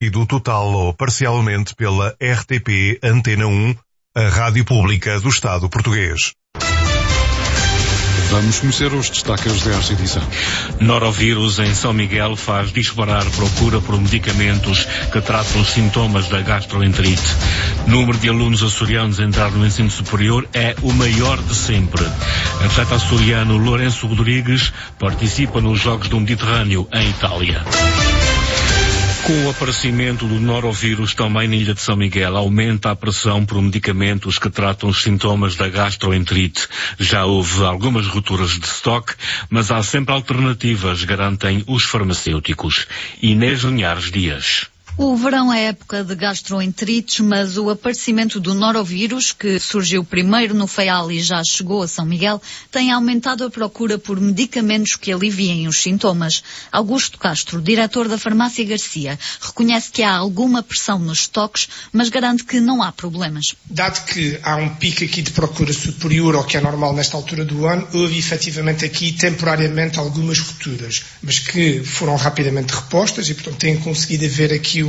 e do total ou parcialmente pela RTP Antena 1, a Rádio Pública do Estado Português. Vamos conhecer os destaques desta edição. Norovírus em São Miguel faz disparar procura por medicamentos que tratam os sintomas da gastroenterite. Número de alunos açorianos a entrar no ensino superior é o maior de sempre. Atleta açoriano Lourenço Rodrigues participa nos Jogos do Mediterrâneo em Itália. Com o aparecimento do norovírus também na ilha de São Miguel, aumenta a pressão por medicamentos que tratam os sintomas da gastroenterite. Já houve algumas rupturas de estoque, mas há sempre alternativas, garantem os farmacêuticos. Inês Linhares Dias. O verão é época de gastroenterites, mas o aparecimento do norovírus, que surgiu primeiro no Faial e já chegou a São Miguel, tem aumentado a procura por medicamentos que aliviem os sintomas. Augusto Castro, diretor da Farmácia Garcia, reconhece que há alguma pressão nos estoques, mas garante que não há problemas. Dado que há um pico aqui de procura superior ao que é normal nesta altura do ano, houve efetivamente aqui temporariamente algumas rupturas, mas que foram rapidamente repostas e, portanto, têm conseguido haver aqui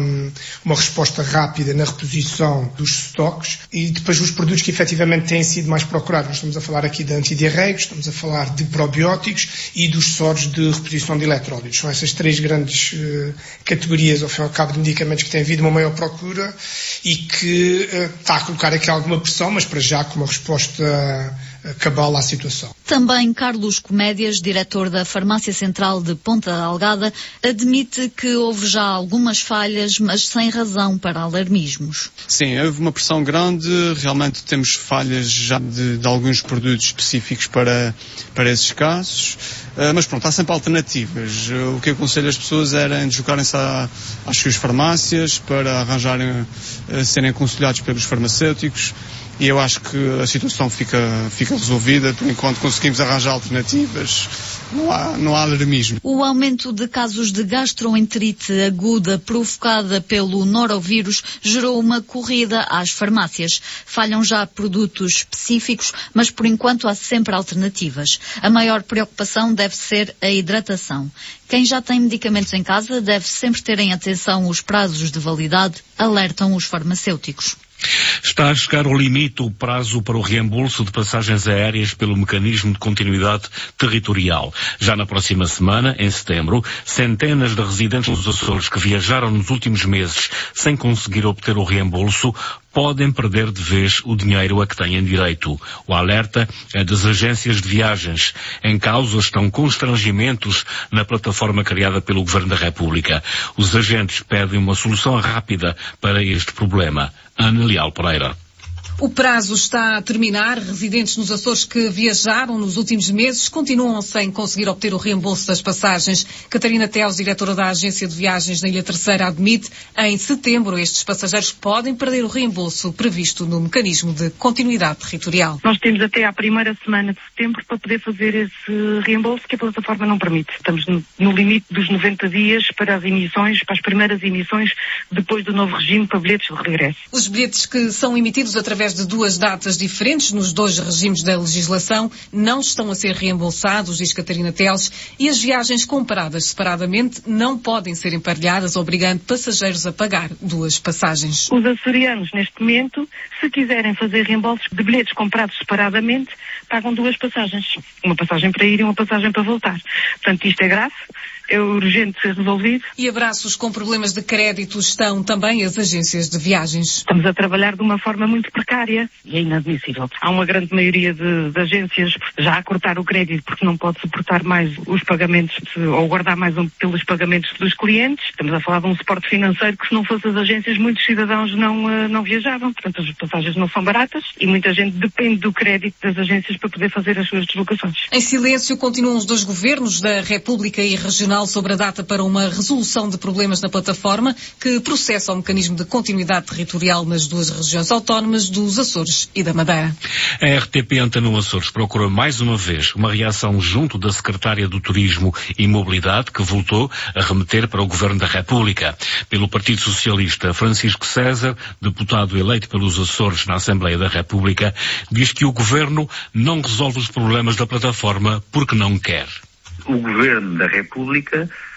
uma resposta rápida na reposição dos estoques e depois os produtos que efetivamente têm sido mais procurados. Nós estamos a falar aqui de antidiarreicos, estamos a falar de probióticos e dos soros de reposição de eletrólitos. São essas três grandes categorias, ao fim e ao cabo, de medicamentos que têm havido uma maior procura e que está a colocar aqui alguma pressão, mas para já com uma resposta cabal à situação. Também Carlos Comédias, diretor da Farmácia Central de Ponta Delgada, admite que houve já algumas falhas, mas sem razão para alarmismos. Sim, houve uma pressão grande, realmente temos falhas já de alguns produtos específicos para esses casos, mas pronto, há sempre alternativas. O que eu aconselho as pessoas era deslocarem-se às suas farmácias para arranjarem, serem aconselhados pelos farmacêuticos. E eu acho que a situação fica resolvida, por enquanto conseguimos arranjar alternativas, não há alarmismo. O aumento de casos de gastroenterite aguda provocada pelo norovírus gerou uma corrida às farmácias. Falham já produtos específicos, mas por enquanto há sempre alternativas. A maior preocupação deve ser a hidratação. Quem já tem medicamentos em casa deve sempre ter em atenção os prazos de validade, alertam os farmacêuticos. Está a chegar ao limite o prazo para o reembolso de passagens aéreas pelo mecanismo de continuidade territorial. Já na próxima semana, em setembro, centenas de residentes dos Açores que viajaram nos últimos meses sem conseguir obter o reembolso podem perder de vez o dinheiro a que têm direito. O alerta é das agências de viagens. Em causa estão constrangimentos na plataforma criada pelo Governo da República. Os agentes pedem uma solução rápida para este problema. Ana Leal Pereira. O prazo está a terminar. Residentes nos Açores que viajaram nos últimos meses continuam sem conseguir obter o reembolso das passagens. Catarina Teles, diretora da Agência de Viagens na Ilha Terceira, admite em setembro estes passageiros podem perder o reembolso previsto no mecanismo de continuidade territorial. Nós temos até à primeira semana de setembro para poder fazer esse reembolso que a plataforma não permite. Estamos no limite dos 90 dias para as emissões, para as primeiras emissões depois do novo regime para bilhetes de regresso. Os bilhetes que são emitidos através de duas datas diferentes nos dois regimes da legislação não estão a ser reembolsados, diz Catarina Teles, e as viagens compradas separadamente não podem ser emparelhadas, obrigando passageiros a pagar duas passagens. Os açorianos, neste momento, se quiserem fazer reembolsos de bilhetes comprados separadamente, pagam duas passagens. Uma passagem para ir e uma passagem para voltar. Portanto, isto é grave. É urgente ser resolvido. E abraços com problemas de crédito estão também as agências de viagens. Estamos a trabalhar de uma forma muito precária e é inadmissível. Há uma grande maioria de agências já a cortar o crédito porque não pode suportar mais os pagamentos ou guardar mais pelos pagamentos dos clientes. Estamos a falar de um suporte financeiro que se não fosse as agências muitos cidadãos não viajavam. Portanto, as passagens não são baratas e muita gente depende do crédito das agências para poder fazer as suas deslocações. Em silêncio continuam os dois governos da República e Regional sobre a data para uma resolução de problemas na plataforma que processa o mecanismo de continuidade territorial nas duas regiões autónomas dos Açores e da Madeira. A RTP Antena Açores procura mais uma vez uma reação junto da Secretária do Turismo e Mobilidade, que voltou a remeter para o Governo da República. Pelo Partido Socialista, Francisco César, deputado eleito pelos Açores na Assembleia da República, diz que o Governo não resolve os problemas da plataforma porque não quer. O Governo da República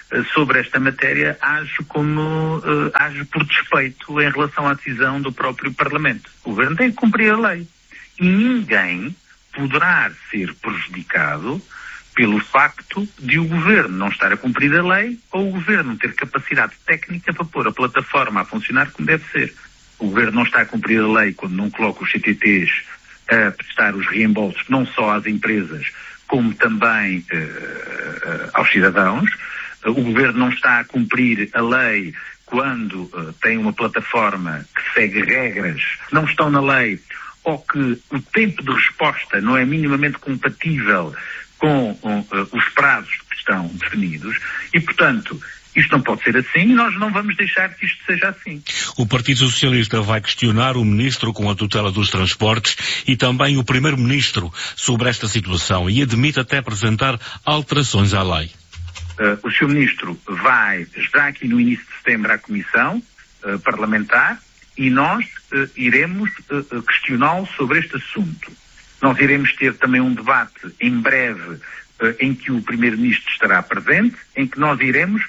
sobre esta matéria age por despeito em relação à decisão do próprio Parlamento. O Governo tem que cumprir a lei. E ninguém poderá ser prejudicado pelo facto de o Governo não estar a cumprir a lei ou o Governo não ter capacidade técnica para pôr a plataforma a funcionar como deve ser. O Governo não está a cumprir a lei quando não coloca os CTTs a prestar os reembolsos, não só às empresas, como também aos cidadãos. O Governo não está a cumprir a lei quando tem uma plataforma que segue regras que não estão na lei, ou que o tempo de resposta não é minimamente compatível com os prazos que estão definidos. E, portanto, isto não pode ser assim e nós não vamos deixar que isto seja assim. O Partido Socialista vai questionar o Ministro com a tutela dos Transportes e também o Primeiro-Ministro sobre esta situação e admite até apresentar alterações à lei. O Sr. Ministro está aqui no início de setembro à Comissão Parlamentar e nós iremos questioná-lo sobre este assunto. Nós iremos ter também um debate em breve em que o Primeiro-Ministro estará presente, em que nós iremos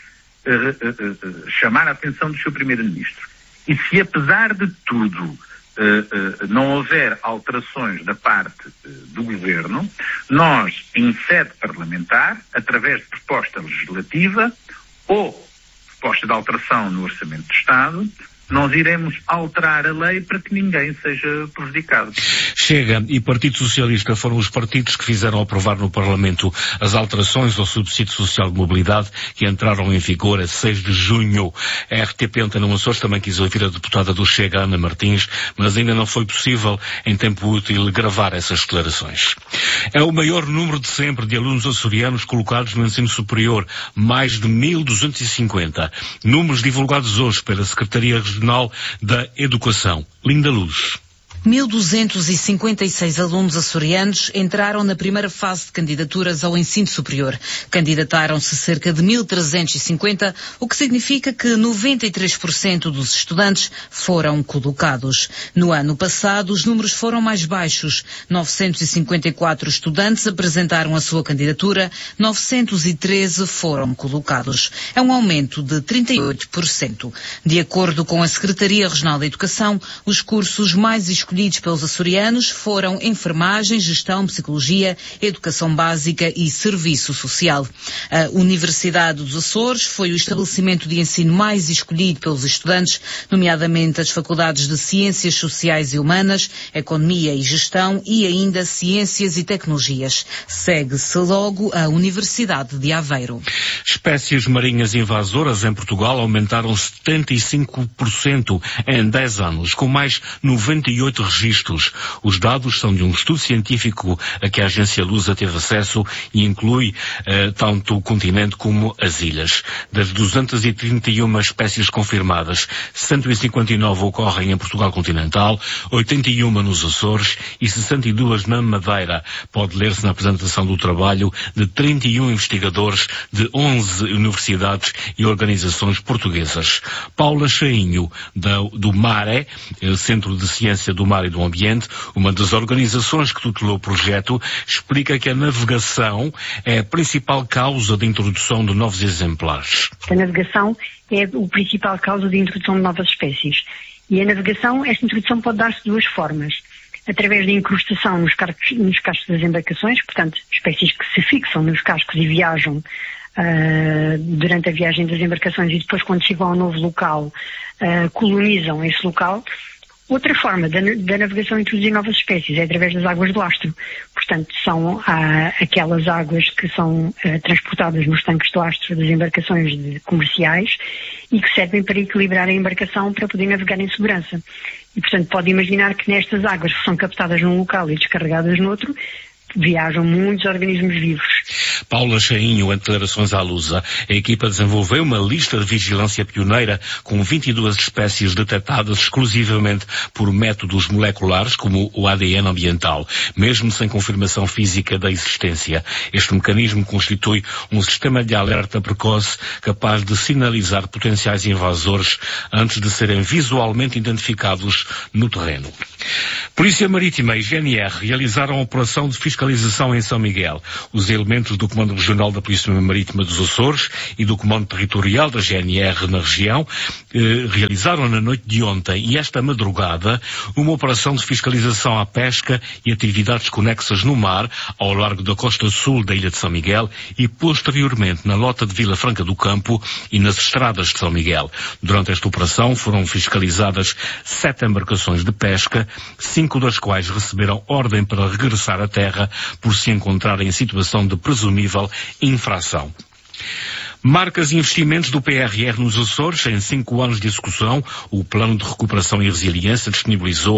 chamar a atenção do Sr. Primeiro-Ministro. E se apesar de tudo não houver alterações da parte do Governo, nós, em sede parlamentar, através de proposta legislativa ou proposta de alteração no Orçamento de Estado, nós iremos alterar a lei para que ninguém seja prejudicado. Chega e Partido Socialista foram os partidos que fizeram aprovar no Parlamento as alterações ao subsídio social de mobilidade que entraram em vigor a 6 de junho. A RTP Antena 1 Açores também quis ouvir a deputada do Chega, Ana Martins, mas ainda não foi possível, em tempo útil, gravar essas declarações. É o maior número de sempre de alunos açorianos colocados no ensino superior, mais de 1.250. Números divulgados hoje pela Secretaria Regional da Educação. Linda Luz. 1.256 alunos açorianos entraram na primeira fase de candidaturas ao ensino superior. Candidataram-se cerca de 1.350, o que significa que 93% dos estudantes foram colocados. No ano passado, os números foram mais baixos. 954 estudantes apresentaram a sua candidatura, 913 foram colocados. É um aumento de 38%. De acordo com a Secretaria Regional da Educação, os cursos mais escolhidos pelos açorianos foram enfermagem, gestão, psicologia, educação básica e serviço social. A Universidade dos Açores foi o estabelecimento de ensino mais escolhido pelos estudantes, nomeadamente as faculdades de Ciências Sociais e Humanas, Economia e Gestão e ainda Ciências e Tecnologias. Segue-se logo a Universidade de Aveiro. Espécies marinhas invasoras em Portugal aumentaram 75% em 10 anos, com mais 98 registros. Os dados são de um estudo científico a que a agência Lusa teve acesso e inclui tanto o continente como as ilhas. Das 231 espécies confirmadas, 159 ocorrem em Portugal continental, 81 nos Açores e 62 na Madeira. Pode ler-se na apresentação do trabalho de 31 investigadores de 11 universidades e organizações portuguesas. Paula Chainho, do MARE, Centro de Ciência do Mar e do Ambiente, uma das organizações que tutelou o projeto, explica que a navegação é a principal causa de introdução de novos exemplares. A navegação é a principal causa de introdução de novas espécies. E a navegação, esta introdução pode dar-se de duas formas. Através da incrustação nos cascos das embarcações, portanto, espécies que se fixam nos cascos e viajam durante a viagem das embarcações e depois, quando chegam ao novo local, colonizam esse local. Outra forma da navegação introduzir novas espécies é através das águas de lastro. Portanto, são aquelas águas que são transportadas nos tanques de lastro das embarcações comerciais e que servem para equilibrar a embarcação para poder navegar em segurança. E, portanto, pode imaginar que nestas águas que são captadas num local e descarregadas noutro, viajam muitos organismos vivos. Paula Chainho, em declarações à Lusa, a equipa desenvolveu uma lista de vigilância pioneira com 22 espécies detectadas exclusivamente por métodos moleculares, como o ADN ambiental, mesmo sem confirmação física da existência. Este mecanismo constitui um sistema de alerta precoce capaz de sinalizar potenciais invasores antes de serem visualmente identificados no terreno. Polícia Marítima e GNR realizaram a operação de fiscalização em São Miguel. Os elementos do Comando Regional da Polícia Marítima dos Açores e do Comando Territorial da GNR na região realizaram na noite de ontem e esta madrugada uma operação de fiscalização à pesca e atividades conexas no mar ao largo da costa sul da ilha de São Miguel e posteriormente na lota de Vila Franca do Campo e nas estradas de São Miguel. Durante esta operação foram fiscalizadas 7 embarcações de pesca, 5 das quais receberam ordem para regressar à terra por se encontrarem em situação de presumível infração. Marcas e investimentos do PRR nos Açores. Em 5 anos de execução, o Plano de Recuperação e Resiliência disponibilizou